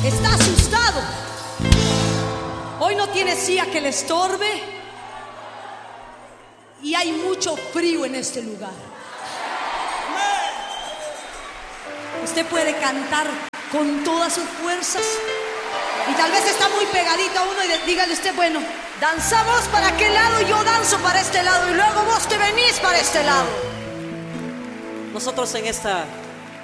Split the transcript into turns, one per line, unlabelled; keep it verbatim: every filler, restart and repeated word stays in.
Está asustado. Hoy no tiene silla que le estorbe. Y hay mucho frío en este lugar. Usted puede cantar con todas sus fuerzas. Y tal vez está muy pegadito a uno y dígale usted, bueno, danzamos para aquel lado y yo danzo para este lado. Y luego vos te venís para este lado.
Nosotros en esta